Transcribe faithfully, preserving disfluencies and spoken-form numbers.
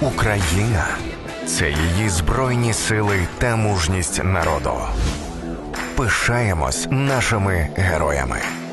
Україна – це її збройні сили та мужність народу. Пишаємось нашими героями.